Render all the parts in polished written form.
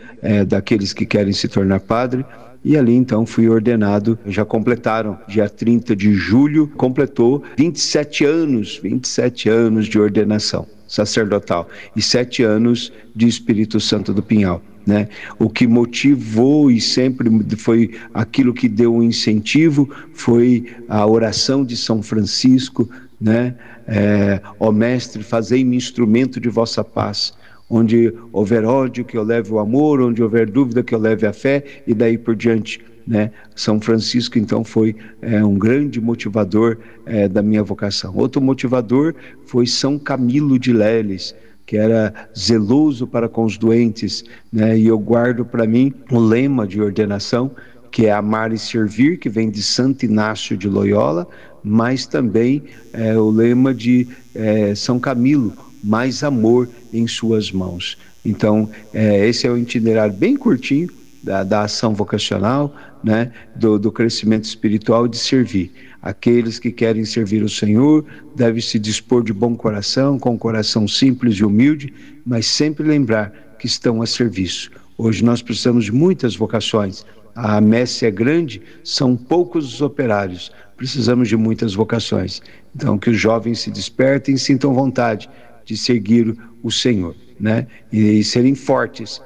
daqueles que querem se tornar padre. E ali então fui ordenado, já completaram, dia 30 de julho, completou 27 anos de ordenação sacerdotal e 7 anos de Espírito Santo do Pinhal, né? O que motivou e sempre foi aquilo que deu um incentivo, foi a oração de São Francisco, né? Ó Mestre, fazei-me instrumento de vossa paz. Onde houver ódio, que eu leve o amor, onde houver dúvida, que eu leve a fé, e daí por diante, né? São Francisco, então, foi um grande motivador da minha vocação. Outro motivador foi São Camilo de Leles, que era zeloso para com os doentes, né? E eu guardo para mim o lema de ordenação, que é amar e servir, que vem de Santo Inácio de Loyola, mas também o lema de São Camilo, mais amor em suas mãos. Então, esse é o itinerário bem curtinho da ação vocacional, né, do crescimento espiritual de servir. Aqueles que querem servir o Senhor devem se dispor de bom coração, com um coração simples e humilde, mas sempre lembrar que estão a serviço. Hoje nós precisamos de muitas vocações. A messe é grande, são poucos os operários. Precisamos de muitas vocações. Então, que os jovens se despertem e sintam vontade de seguir o Senhor, né? E serem fortes.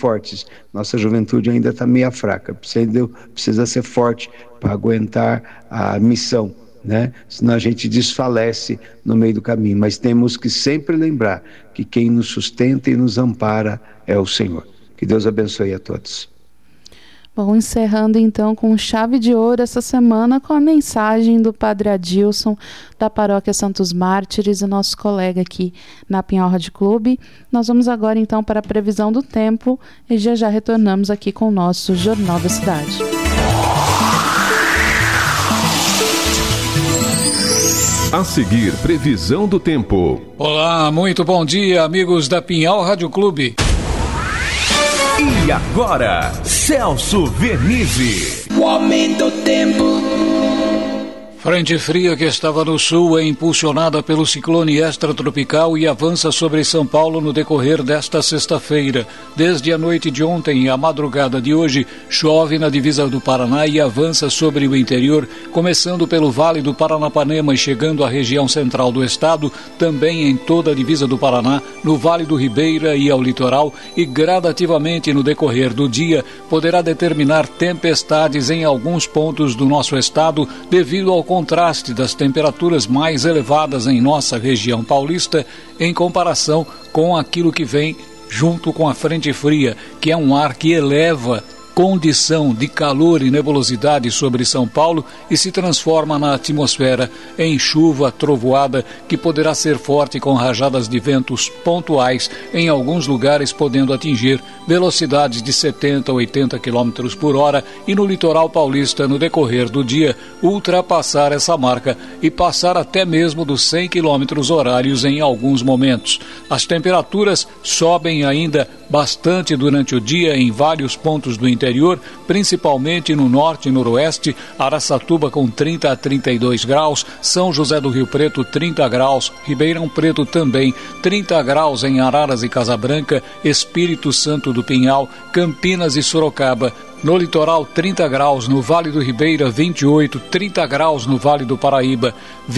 Nossa juventude ainda está meio fraca, precisa ser forte para aguentar a missão, né? Senão a gente desfalece no meio do caminho, mas temos que sempre lembrar que quem nos sustenta e nos ampara é o Senhor. Que Deus abençoe a todos. Bom, encerrando então com chave de ouro essa semana com a mensagem do Padre Adilson da Paróquia Santos Mártires e nosso colega aqui na Pinhal Rádio Clube. Nós vamos agora então para a previsão do tempo e já retornamos aqui com o nosso Jornal da Cidade. A seguir, previsão do tempo. Olá, muito bom dia, amigos da Pinhal Rádio Clube. E agora, Celso Vernizzi. O aumento do tempo. Frente fria que estava no sul é impulsionada pelo ciclone extratropical e avança sobre São Paulo no decorrer desta sexta-feira. Desde a noite de ontem e a madrugada de hoje, chove na divisa do Paraná e avança sobre o interior, começando pelo Vale do Paranapanema e chegando à região central do estado, também em toda a divisa do Paraná, no Vale do Ribeira e ao litoral, e gradativamente no decorrer do dia poderá determinar tempestades em alguns pontos do nosso estado devido ao contraste das temperaturas mais elevadas em nossa região paulista em comparação com aquilo que vem junto com a frente fria, que é um ar que eleva condição de calor e nebulosidade sobre São Paulo e se transforma na atmosfera em chuva trovoada que poderá ser forte com rajadas de ventos pontuais em alguns lugares, podendo atingir velocidades de 70 a 80 km por hora e no litoral paulista no decorrer do dia ultrapassar essa marca e passar até mesmo dos 100 km horários em alguns momentos. As temperaturas sobem ainda bastante durante o dia em vários pontos do interior, principalmente no norte e noroeste, Araçatuba com 30 a 32 graus, São José do Rio Preto 30 graus, Ribeirão Preto também 30 graus em Araras e Casabranca, Espírito Santo do Pinhal, Campinas e Sorocaba. No litoral, 30 graus, no Vale do Ribeira, 28, 30 graus no Vale do Paraíba,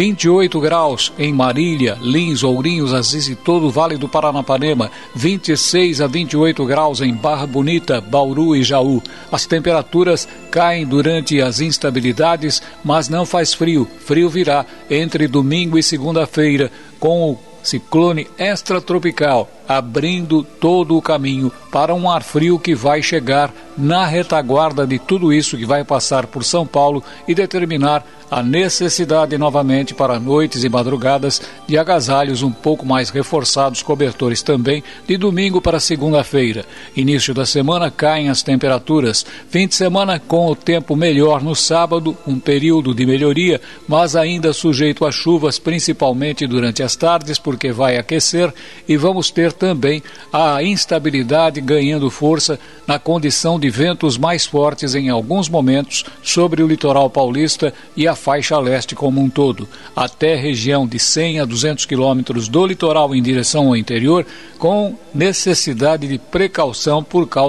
28 graus em Marília, Lins, Ourinhos, Assis e todo o Vale do Paranapanema, 26 a 28 graus em Barra Bonita, Bauru e Jaú. As temperaturas caem durante as instabilidades, mas não faz frio. Frio virá entre domingo e segunda-feira, com o ciclone extratropical abrindo todo o caminho para um ar frio que vai chegar na retaguarda de tudo isso que vai passar por São Paulo e determinar a necessidade novamente para noites e madrugadas de agasalhos um pouco mais reforçados, cobertores também, de domingo para segunda-feira. Início da semana caem as temperaturas. Fim de semana com o tempo melhor no sábado, um período de melhoria, mas ainda sujeito a chuvas, principalmente durante as tardes, porque vai aquecer, e vamos ter também a instabilidade ganhando força na condição de ventos mais fortes em alguns momentos sobre o litoral paulista e a faixa leste como um todo, até região de 100 a 200 quilômetros do litoral em direção ao interior, com necessidade de precaução por causa